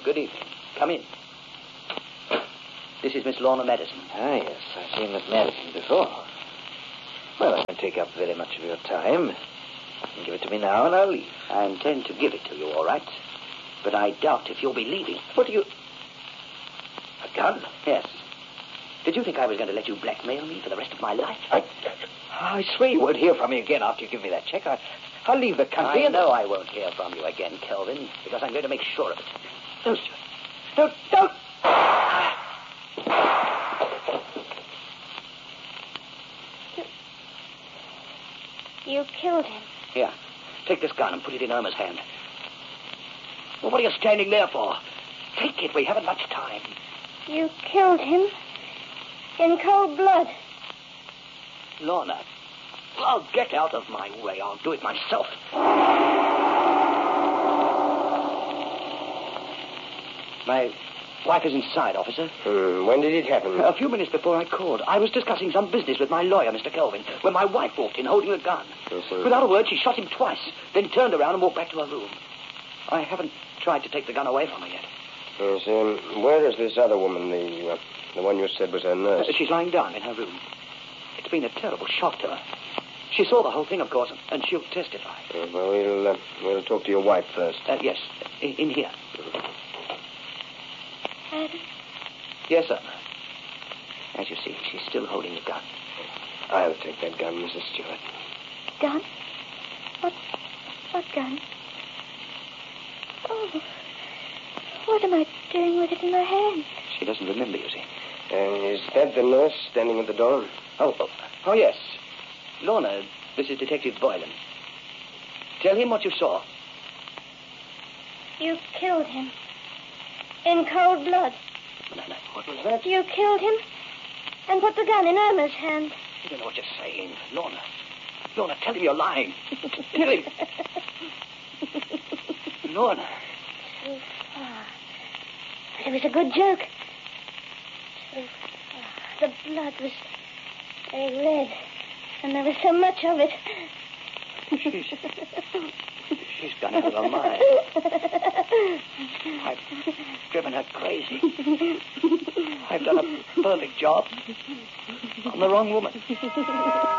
good evening. Come in. This is Miss Lorna Madison. Ah, yes. I've seen Miss Madison before. Well, I won't take up very much of your time. You can give it to me now, and I'll leave. I intend to give it to you, all right. But I doubt if you'll be leaving. What do you... A gun? Yes. Did you think I was going to let you blackmail me for the rest of my life? I swear you won't hear from me again after you give me that check. I'll leave the country. I know I won't hear from you again, Kelvin, because I'm going to make sure of it. No, Stuart. Don't. You killed him. Here, take this gun and put it in Irma's hand. Well, what are you standing there for? Take it, we haven't much time. You killed him in cold blood. Lorna, I'll get out of my way. I'll do it myself. My wife is inside, officer. When did it happen? A few minutes before I called. I was discussing some business with my lawyer, Mr. Kelvin, when my wife walked in holding a gun. Yes, sir. Without a word, she shot him twice, then turned around and walked back to her room. I haven't tried to take the gun away from her yet. Yes, where is this other woman, the one you said was her nurse? She's lying down in her room. It's been a terrible shock to her. She saw the whole thing, of course, and she'll testify. Well, we'll talk to your wife first. Yes, in here. Adam? Yes, sir. As you see, she's still holding the gun. I'll take that gun, Mrs. Stewart. Gun? What gun? Oh, what am I doing with it in my hand? She doesn't remember, you see. Is that the nurse standing at the door? Oh, yes. Lorna, this is Detective Boylan. Tell him what you saw. You killed him. In cold blood. No, what was that? You killed him and put the gun in Irma's hand. You don't know what you're saying. Lorna, tell him you're lying. Tell him. Lorna. So far. But it was a good joke. So far. The blood was very red, and there was so much of it. She's gone out of her mind. I've driven her crazy. I've done a perfect job on the wrong woman.